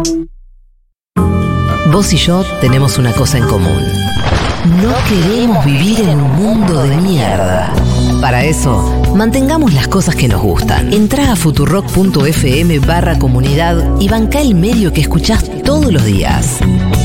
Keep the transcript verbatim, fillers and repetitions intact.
Vos y yo tenemos una cosa en común. No queremos vivir en un mundo de mierda. Para eso, mantengamos las cosas que nos gustan. Entrá a futurock punto fm barra comunidad y bancá el medio que escuchás todos los días.